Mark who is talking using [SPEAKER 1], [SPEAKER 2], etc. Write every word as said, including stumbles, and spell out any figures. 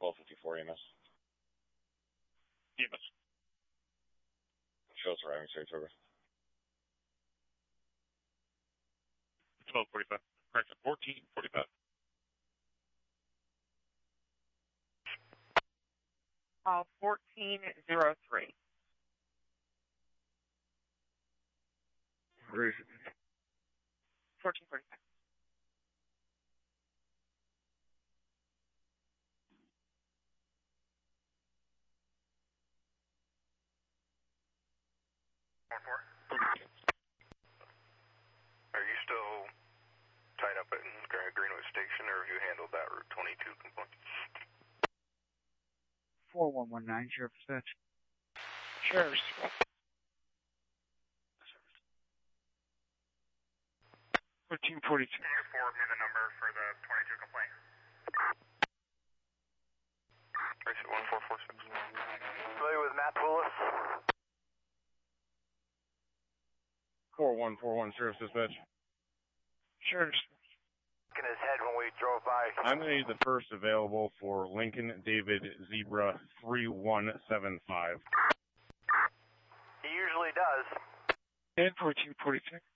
[SPEAKER 1] twelve fifty-four E M S.
[SPEAKER 2] E M S.
[SPEAKER 1] Shows arriving, Saratoga.
[SPEAKER 2] twelve forty-five. Correction, fourteen forty-five.
[SPEAKER 3] Uh, fourteen oh three.
[SPEAKER 1] Where is it?
[SPEAKER 3] fourteen forty-five.
[SPEAKER 4] Are you still tied up at Greenwood Station, or have you handled that Route twenty-two complaint?
[SPEAKER 5] four one one nine, Sheriff Dispatch.
[SPEAKER 3] Sheriff.
[SPEAKER 2] fourteen forty-two.
[SPEAKER 4] Can you forward me the number for the twenty-two complaint? Exit one four four six. Familiar with Matt Poulos?
[SPEAKER 1] four one four one, Sheriff's Dispatch.
[SPEAKER 3] Sheriff.
[SPEAKER 4] In his head when we drove by.
[SPEAKER 1] I'm going to need the first available for Lincoln David Zebra three one seven five.
[SPEAKER 4] He usually does.
[SPEAKER 2] And fourteen forty-six.